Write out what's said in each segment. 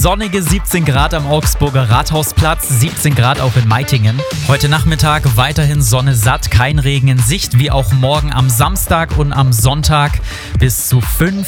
Sonnige 17 Grad am Augsburger Rathausplatz, 17 Grad auch in Meitingen. Heute Nachmittag weiterhin Sonne satt, kein Regen in Sicht, wie auch morgen am Samstag und am Sonntag. Bis zu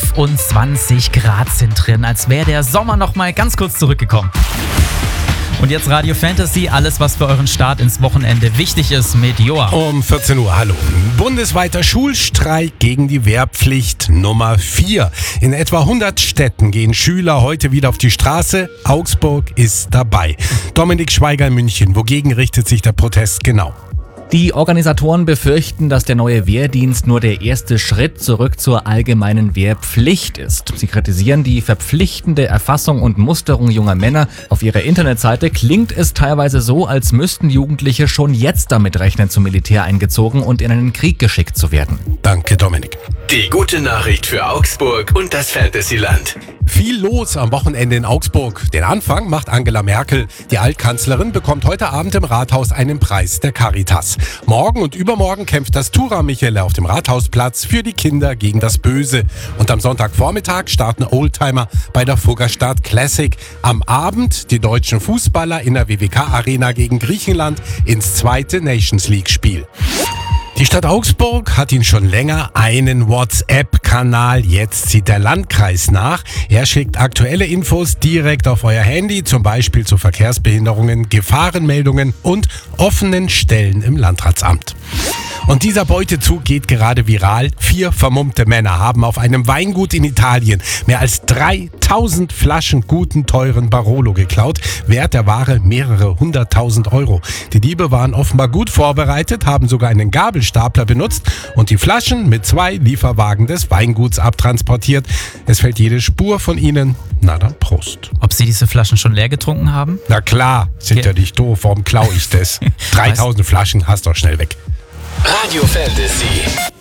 25 Grad sind drin, als wäre der Sommer noch mal ganz kurz zurückgekommen. Und jetzt Radio Fantasy, alles was für euren Start ins Wochenende wichtig ist mit Joa. Um 14 Uhr, hallo. Bundesweiter Schulstreik gegen die Wehrpflicht Nummer 4. In etwa 100 Städten gehen Schüler heute wieder auf die Straße. Augsburg ist dabei. Dominik Schweiger in München, wogegen richtet sich der Protest genau? Die Organisatoren befürchten, dass der neue Wehrdienst nur der erste Schritt zurück zur allgemeinen Wehrpflicht ist. Sie kritisieren die verpflichtende Erfassung und Musterung junger Männer. Auf ihrer Internetseite klingt es teilweise so, als müssten Jugendliche schon jetzt damit rechnen, zum Militär eingezogen und in einen Krieg geschickt zu werden. Danke, Dominik. Die gute Nachricht für Augsburg und das Fantasyland. Viel los am Wochenende in Augsburg. Den Anfang macht Angela Merkel. Die Altkanzlerin bekommt heute Abend im Rathaus einen Preis der Caritas. Morgen und übermorgen kämpft das Tura Michele auf dem Rathausplatz für die Kinder gegen das Böse. Und am Sonntagvormittag starten Oldtimer bei der Fuggerstadt Classic. Am Abend die deutschen Fußballer in der WWK Arena gegen Griechenland ins zweite Nations League Spiel. Die Stadt Augsburg hat ihn schon länger einen WhatsApp-Kanal. Jetzt zieht der Landkreis nach. Er schickt aktuelle Infos direkt auf euer Handy, zum Beispiel zu Verkehrsbehinderungen, Gefahrenmeldungen und offenen Stellen im Landratsamt. Und dieser Beutezug geht gerade viral. 4 vermummte Männer haben auf einem Weingut in Italien mehr als 3000 Flaschen guten, teuren Barolo geklaut. Wert der Ware mehrere 100.000 Euro. Die Diebe waren offenbar gut vorbereitet, haben sogar einen Gabelstapler benutzt und die Flaschen mit 2 Lieferwagen des Weinguts abtransportiert. Es fällt jede Spur von ihnen. Na dann, Prost. Ob sie diese Flaschen schon leer getrunken haben? Na klar, sind ja nicht doof, warum klau ich das? 3000 Flaschen, hast doch schnell weg. Radio Fantasy.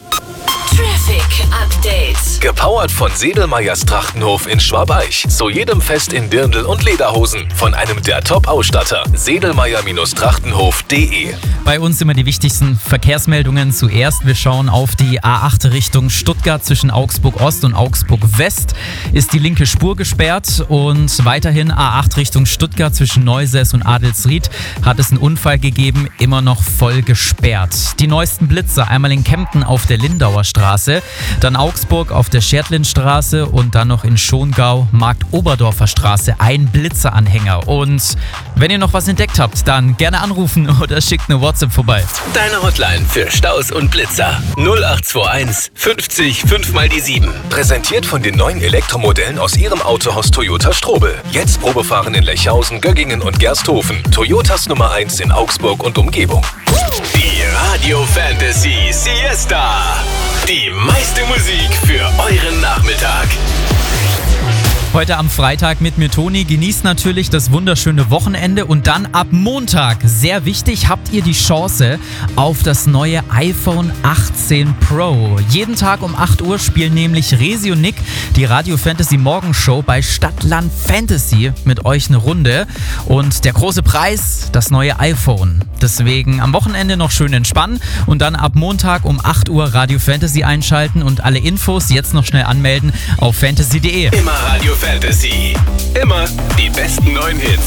Traffic Update. Gepowert von Sedelmeyers Trachtenhof in Schwabeich. Zu jedem Fest in Dirndl und Lederhosen. Von einem der Top-Ausstatter. Sedelmeyer-Trachtenhof.de. Bei uns immer die wichtigsten Verkehrsmeldungen zuerst. Wir schauen auf die A8 Richtung Stuttgart zwischen Augsburg Ost und Augsburg West. Ist die linke Spur gesperrt und weiterhin A8 Richtung Stuttgart zwischen Neusäß und Adelsried hat es einen Unfall gegeben, immer noch voll gesperrt. Die neuesten Blitzer, einmal in Kempten auf der Lindauer Straße, dann Augsburg auf der Schertlinstraße und dann noch in Schongau, Markt-Oberdorfer Straße, ein Blitzeranhänger. Und wenn ihr noch was entdeckt habt, dann gerne anrufen oder schickt eine WhatsApp vorbei. Deine Hotline für Staus und Blitzer. 0821 50 5 mal die 7. Präsentiert von den neuen Elektromodellen aus ihrem Autohaus Toyota Strobel. Jetzt Probefahren in Lechhausen, Göggingen und Gersthofen. Toyotas Nummer 1 in Augsburg und Umgebung. Die Radio Fantasy Siesta. Die meiste Musik für euren Nachmittag. Heute am Freitag mit mir Toni. Genießt natürlich das wunderschöne Wochenende und dann ab Montag, sehr wichtig, habt ihr die Chance auf das neue iPhone 18 Pro. Jeden Tag um 8 Uhr spielen nämlich Resi und Nick die Radio Fantasy Morgenshow bei Stadtland Fantasy mit euch eine Runde. Und der große Preis, das neue iPhone. Deswegen am Wochenende noch schön entspannen und dann ab Montag um 8 Uhr Radio Fantasy einschalten und alle Infos jetzt noch schnell anmelden auf fantasy.de. Immer Radio Fantasy. Immer die besten neuen Hits.